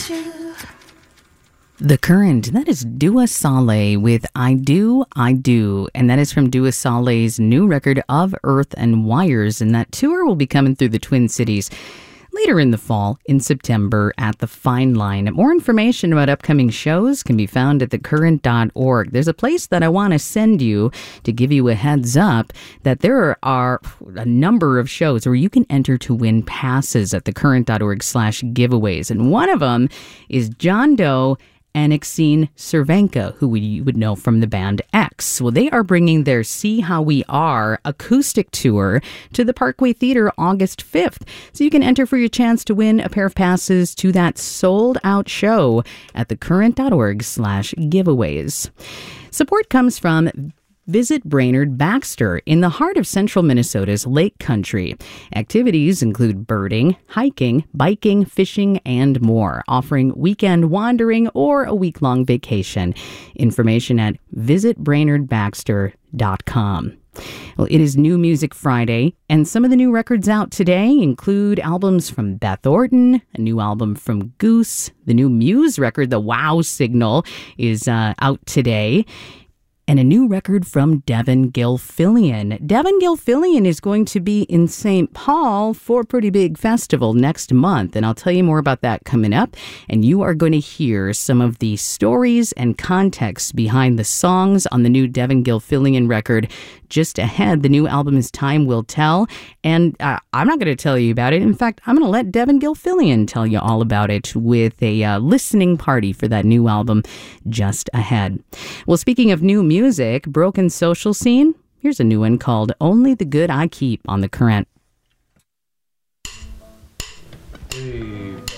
The Current, that is Dua Saleh with I Do, I Do. And that is from Dua Saleh's new record Of Earth and Wires. And that tour will be coming through the Twin Cities later in the fall, in September, at the Fine Line. More information about upcoming shows can be found at thecurrent.org. There's a place that I want to send you to give you a heads up that there are a number of shows where you can enter to win passes at thecurrent.org/giveaways. And one of them is John Doe and Exene Cervenka, who you would know from the band X. Well, they are bringing their See How We Are acoustic tour to the Parkway Theater August 5th. So you can enter for your chance to win a pair of passes to that sold-out show at thecurrent.org/giveaways. Support comes from Visit Brainerd Baxter in the heart of central Minnesota's Lake Country. Activities include birding, hiking, biking, fishing, and more, offering weekend wandering or a week-long vacation. Information at visitbrainerdbaxter.com. Well, it is New Music Friday, and some of the new records out today include albums from Beth Orton, a new album from Goose, the new Muse record, The Wow Signal, is out today, and a new record from Devin Gilfillian. Devin Gilfillian is going to be in St. Paul for a pretty big festival next month, and I'll tell you more about that coming up. And you are going to hear some of the stories and context behind the songs on the new Devin Gilfillian record just ahead. The new album is Time Will Tell, and I'm not going to tell you about it. In fact, I'm going to let Devin Gilfillian tell you all about it with a listening party for that new album just ahead. Well, speaking of new music, Broken Social Scene, here's a new one called Only the Good I Keep on The Current. Hey.